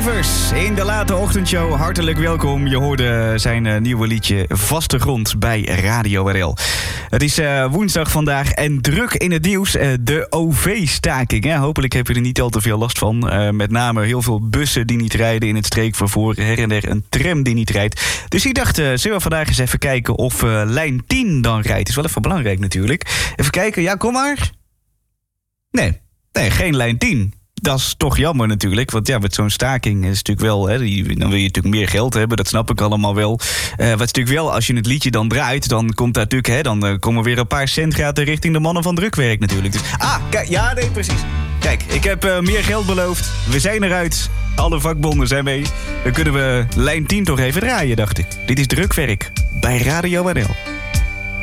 Evers in de late ochtendshow. Hartelijk welkom. Je hoorde zijn nieuwe liedje Vaste Grond bij Radio RL. Het is woensdag vandaag en druk in het nieuws. De OV-staking. Hè? Hopelijk heb je er niet al te veel last van. Met name heel veel bussen die niet rijden in het streekvervoer. Her en der een tram die niet rijdt. Dus ik dacht, zullen we vandaag eens even kijken of lijn 10 dan rijdt. Is wel even belangrijk natuurlijk. Even kijken, ja kom maar. Nee, geen lijn 10. Dat is toch jammer natuurlijk, want ja, met zo'n staking is natuurlijk wel, hè, dan wil je natuurlijk meer geld hebben, dat snap ik allemaal wel. Wat is natuurlijk wel, als je het liedje dan draait, dan komt daar natuurlijk, hè, dan komen weer een paar centgraden richting de mannen van drukwerk natuurlijk. Dus, kijk, ja, nee, precies. Kijk, ik heb meer geld beloofd, we zijn eruit, alle vakbonden zijn mee. Dan kunnen we lijn 10 toch even draaien, dacht ik. Dit is drukwerk bij Radio RL.